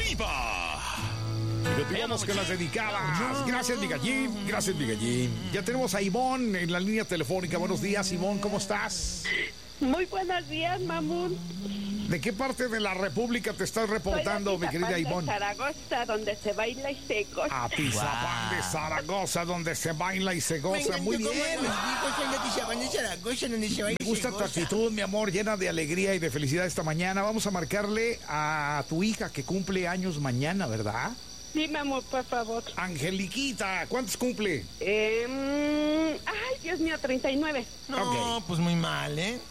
Diva. Y continuamos con las dedicadas. Gracias, mi gallín. Gracias, mi gallín. Ya tenemos a Ivonne en la línea telefónica. Buenos días, Ivonne. ¿Cómo estás? Muy buenos días, mamón. ¿De qué parte de la República te estás reportando, mi querida Ivonne? De Zaragoza, donde se baila y se goza. Atizapán de Zaragoza, donde se baila y se goza. Muy bien. Me gusta tu actitud, mi amor, llena de alegría y de felicidad esta mañana. Vamos a marcarle a tu hija que cumple años mañana, ¿verdad? Sí, mi amor, por favor. Angeliquita, ¿cuántos cumple? Ay, Dios mío, 39. No, Ok. pues muy mal, ¿eh?